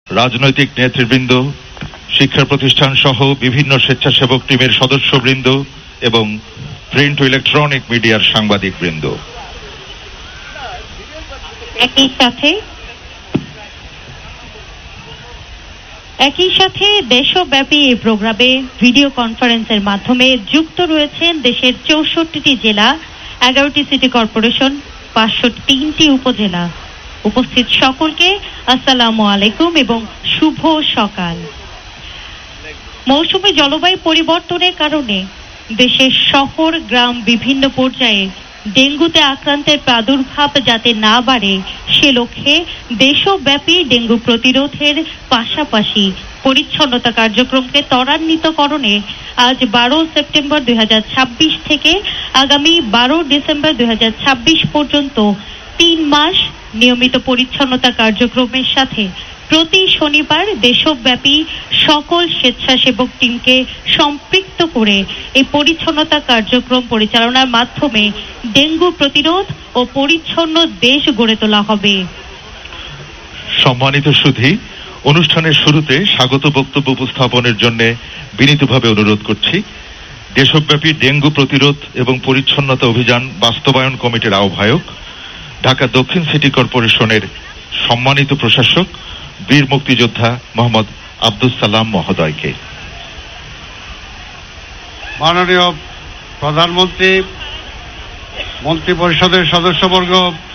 রাজনৈতিক নেতৃবৃন্দ, শিক্ষা প্রতিষ্ঠান সহ বিভিন্ন স্বেচ্ছাসেবক টিমের সদস্যবৃন্দ এবং প্রিন্ট ও ইলেকট্রনিক মিডিয়ার সাংবাদিকবৃন্দ, একই সাথে দেশব্যাপী এই প্রোগ্রামে ভিডিও কনফারেন্সের মাধ্যমে যুক্ত রয়েছেন দেশের ৬৪টি জেলা, ১১টি সিটি কর্পোরেশন, ৫০৩টি উপজেলা। উপস্থিত সকলকে আসসালামু আলাইকুম এবং শুভ সকাল। মৌসুমী জলবায়ু পরিবর্তনের কারণে দেশের শহর গ্রাম বিভিন্ন পর্যায়ে ডেঙ্গুতে আক্রান্তের প্রাদুর্ভাব যাতে না বাড়ে সে লক্ষ্যে দেশব্যাপী ডেঙ্গু প্রতিরোধের পাশাপাশি পরিচ্ছন্নতা কার্যক্রমকে ত্বরান্বিতকরণে আজ ১২ সেপ্টেম্বর ২০২৬ থেকে আগামী ১২ ডিসেম্বর ২০২৬ পর্যন্ত ৩ মাস নিয়মিত পরিচ্ছন্নতা কার্যক্রমের সাথে প্রতি শনিবার দেশব্যাপী সকল স্বেচ্ছাসেবক টিমকে সম্পৃক্ত করে এই পরিচ্ছন্নতা কার্যক্রম পরিচালনার মাধ্যমে ডেঙ্গু প্রতিরোধ ও পরিচ্ছন্ন দেশ গড়ে তোলা হবে। সম্মানিত সুধী, অনুষ্ঠানের শুরুতে স্বাগত বক্তব্য উপস্থাপনের জন্য বিনীতভাবে অনুরোধ করছি দেশব্যাপী ডেঙ্গু প্রতিরোধ এবং পরিচ্ছন্নতা অভিযান বাস্তবায়ন কমিটির আহ্বায়ক, ঢাকা দক্ষিণ সিটি কর্পোরেশনের সম্মানিত প্রশাসক বীর মুক্তিযোদ্ধা মোহাম্মদ আব্দুস সালাম মহোদয়কে। মাননীয় প্রধানমন্ত্রী, মন্ত্রী পরিষদের সদস্যবর্গ,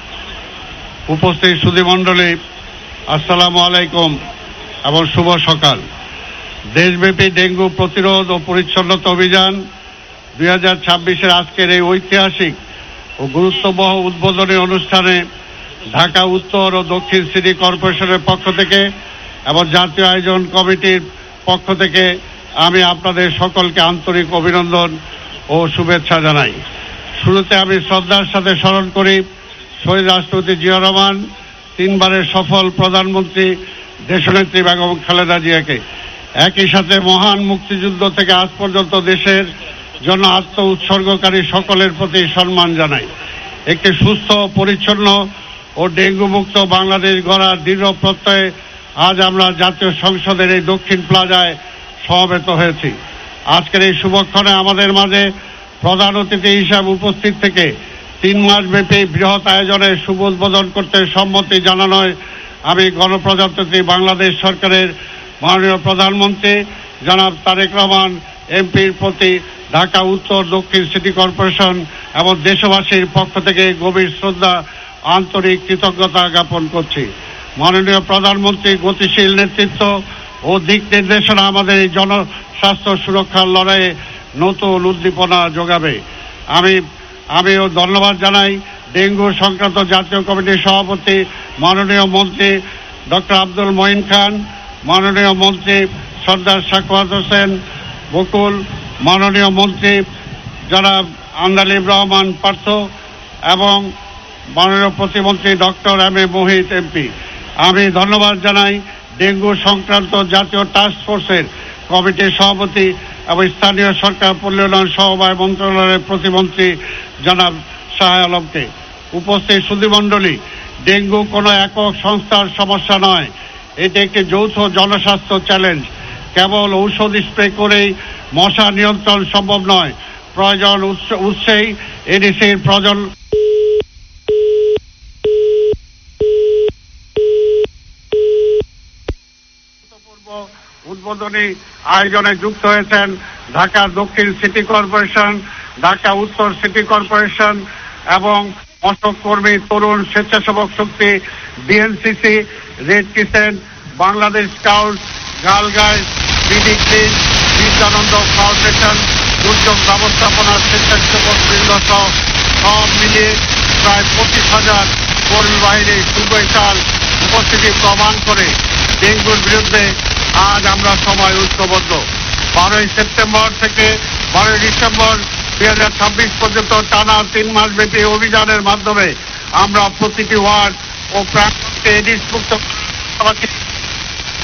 উপস্থিত সুধীমণ্ডলী, আসসালামু আলাইকুম এবং শুভ সকাল। দেশব্যাপী ডেঙ্গু প্রতিরোধ ও পরিচ্ছন্নতা অভিযান ২০২৬-এর আজকের এই ঐতিহাসিক ও গুরুত্ববহ উদ্বোধনী অনুষ্ঠানে ঢাকা উত্তর ও দক্ষিণ সিটি কর্পোরেশনের পক্ষ থেকে এবং জাতীয় আয়োজন কমিটির পক্ষ থেকে আমি আপনাদের সকলকে আন্তরিক অভিনন্দন ও শুভেচ্ছা জানাই। শুরুতে আমি শ্রদ্ধার সাথে স্মরণ করি শহীদ রাষ্ট্রপতি জিয়া রহমান, ৩ বারের সফল প্রধানমন্ত্রী দেশনেত্রী বেগম খালেদা জিয়াকে। একই সাথে মহান মুক্তিযুদ্ধ থেকে আজ পর্যন্ত দেশের জন্য আত্ম উৎসর্গকারী সকলের প্রতি সম্মান জানাই। একটি সুস্থ, পরিচ্ছন্ন ও ডেঙ্গু মুক্ত বাংলাদেশ গড়ার দৃঢ় প্রত্যয়ে আজ আমরা জাতীয় সংসদের এই দক্ষিণ প্লাজায় সমবেত হয়েছি। আজকের এই শুভক্ষণে আমাদের মাঝে প্রধান অতিথি হিসাবে উপস্থিত থেকে ৩ মাস ব্যাপী বৃহৎ আয়োজনের শুভ উদ্বোধন করতে সম্মতি জানানোয় আমি গণপ্রজাতন্ত্রী বাংলাদেশ সরকারের মাননীয় প্রধানমন্ত্রী জনাব তারেক রহমান এমপির প্রতি ঢাকা উত্তর দক্ষিণ সিটি কর্পোরেশন এবং দেশবাসীর পক্ষ থেকে গভীর শ্রদ্ধা, আন্তরিক কৃতজ্ঞতা জ্ঞাপন করছি। মাননীয় প্রধানমন্ত্রী গতিশীল নেতৃত্ব ও দিক নির্দেশনা আমাদের এই জনস্বাস্থ্য সুরক্ষার লড়াইয়ে নতুন উদ্দীপনা যোগাবে। আমিও ধন্যবাদ জানাই ডেঙ্গু সংক্রান্ত জাতীয় কমিটির সভাপতি মাননীয় মন্ত্রী ডক্টর আব্দুল মঈন খান, মাননীয় মন্ত্রী সর্দার সাখাওয়াত হোসেন বকুল, মাননীয় মন্ত্রী জনাব আন্দালিব রহমান পার্থ এবং মাননীয় প্রতিমন্ত্রী doctor M A Mohit MP. আমি ধন্যবাদ জানাই ডেঙ্গু সংক্রান্ত জাতীয় টাস্ক ফোর্সের কমিটির সভাপতি এবং স্থানীয় সরকার পল্লী উন্নয়ন সমবায় মন্ত্রণালয়ের প্রতিমন্ত্রী জনাব শাহ আলমকে। উপস্থিত সুধীমণ্ডলী, ডেঙ্গু কোনো একক সংস্থার সমস্যা নয়, এটি একটি যৌথ জনস্বাস্থ্য চ্যালেঞ্জ। কেবল ঔষধ স্প্রে করেই মশা নিয়ন্ত্রণ সম্ভব নয়, প্রয়োজন উৎসেই এডিসির প্রয়োজন। উদ্বোধনী আয়োজনে যুক্ত হয়েছেন ঢাকা দক্ষিণ সিটি কর্পোরেশন, ঢাকা উত্তর সিটি কর্পোরেশন এবং মশক কর্মী, তরুণ স্বেচ্ছাসেবক শক্তি, BNCC, red crescent, Bangladesh scout, girl guide, BD clean, Bidyanondo foundation, দুর্যোগ ব্যবস্থাপনা স্বেচ্ছাসেবক বৃন্দ সহ সব মিলিয়ে প্রায় ২৫,০০০ কর্মী বাহিনীর সুবিশাল উপস্থিতি প্রমাণ করে ডেঙ্গুর বিরুদ্ধে আজ আমরা সবাই ঐক্যবদ্ধ। ১২ সেপ্টেম্বর থেকে ১২ ডিসেম্বর ২০২৬ পর্যন্ত টানা ৩ মাস ব্যাপী অভিযানের মাধ্যমে আমরা প্রতিটি ওয়ার্ড ও প্রান্তকে এডিস মুক্ত